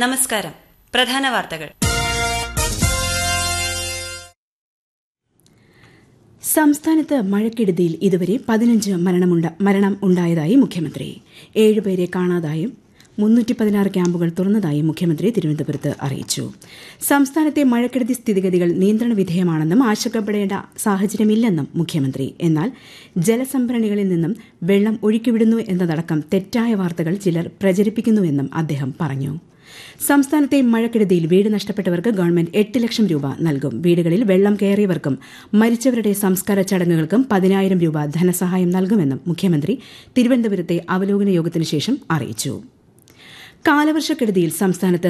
നമസ്കാരം. പ്രധാന വാർത്തകൾ. സംസ്ഥാനത്ത് മഴക്കെടുതിയിൽ ഇതുവരെ 15 മരണം ഉണ്ടായതായി മുഖ്യമന്ത്രി. 7 പേരെ കാണാതായും 316 ക്യാമ്പുകൾ തുറന്നതായും മുഖ്യമന്ത്രി തിരുവനന്തപുരത്ത് അറിയിച്ചു. സംസ്ഥാനത്തെ മഴക്കെടുതി സ്ഥിതിഗതികൾ നിയന്ത്രണ വിധേയമാണെന്നും ആശങ്കപ്പെടേണ്ട സാഹചര്യമില്ലെന്നും മുഖ്യമന്ത്രി. എന്നാൽ ജലസംഭരണികളിൽ നിന്നും വെള്ളം ഒഴുക്കിവിടുന്നു എന്നതടക്കം തെറ്റായ വാർത്തകൾ ചിലർ പ്രചരിപ്പിക്കുന്നുവെന്നും അദ്ദേഹം പറഞ്ഞു. സംസ്ഥാനത്തെ മഴക്കെടുതിയിൽ വീട് നഷ്ടപ്പെട്ടവർക്ക് ഗവൺമെന്റ് 8 ലക്ഷം രൂപ നൽകും. വീടുകളിൽ വെള്ളം കയറിയവർക്കും മരിച്ചവരുടെ സംസ്കാര ചടങ്ങുകൾക്കും 10,000 രൂപ ധനസഹായം നൽകുമെന്നും മുഖ്യമന്ത്രി തിരുവനന്തപുരത്തെ അവലോകന യോഗത്തിനു ശേഷം അറിയിച്ചു. കാലവർഷക്കെടുതിയിൽ സംസ്ഥാനത്ത്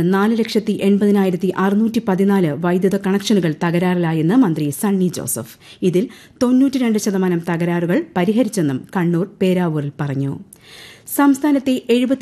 4,80,614 വൈദ്യുത കണക്ഷനുകൾ തകരാറിലായെന്ന് മന്ത്രി സണ്ണി ജോസഫ്. ഇതിൽ 92% തകരാറുകൾ പരിഹരിച്ചെന്നും കണ്ണൂർ പേരാവൂരിൽ പറഞ്ഞു. സംസ്ഥാനത്തെ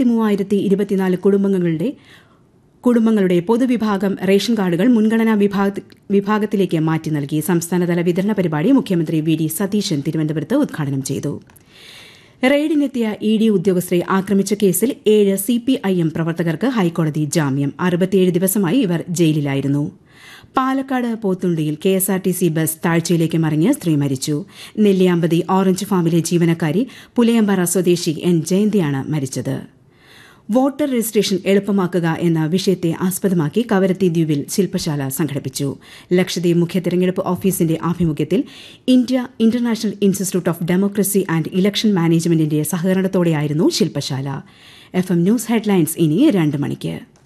73,024 കുടുംബങ്ങളുടെ പൊതുവിഭാഗം റേഷൻ കാർഡുകൾ മുൻഗണനാ വിഭാഗത്തിലേക്ക് മാറ്റി നൽകി. സംസ്ഥാനതല വിതരണ പരിപാടി മുഖ്യമന്ത്രി വി.ഡി. സതീശൻ തിരുവനന്തപുരത്ത് ഉദ്ഘാടനം ചെയ്തു. റെയ്ഡിനെത്തിയ ഇ.ഡി. ഉദ്യോഗസ്ഥരെ ആക്രമിച്ച കേസിൽ 7 CPIM പ്രവർത്തകർക്ക് ഹൈക്കോടതി ജാമ്യം. 67 ദിവസമായി ഇവർ ജയിലിലായിരുന്നു. പാലക്കാട് പോത്തുണ്ടിയിൽ KSRTC ബസ് താഴ്ചയിലേക്ക് മറിഞ്ഞ് സ്ത്രീ മരിച്ചു. നെല്ലിയാമ്പതി ഓറഞ്ച് ഫാമിലെ ജീവനക്കാരി പുലയമ്പാറ സ്വദേശി N. ജയന്തിയാണ് മരിച്ചത്. വോട്ടർ രജിസ്ട്രേഷൻ എളുപ്പമാക്കുക എന്ന വിഷയത്തെ ആസ്പദമാക്കി കവരത്തി ദ്വീപിൽ ശില്പശാല സംഘടിപ്പിച്ചു. ലക്ഷദ്വീപ് മുഖ്യ തെരഞ്ഞെടുപ്പ് ഓഫീസിന്റെ ആഭിമുഖ്യത്തിൽ India international institute of democracy and election മാനേജ്മെന്റിന്റെ സഹകരണത്തോടെയായിരുന്നു ശില്പശാല. FM ന്യൂസ് ഹെഡ്ലൈൻസ് ഇനി 2 മണിക്ക്.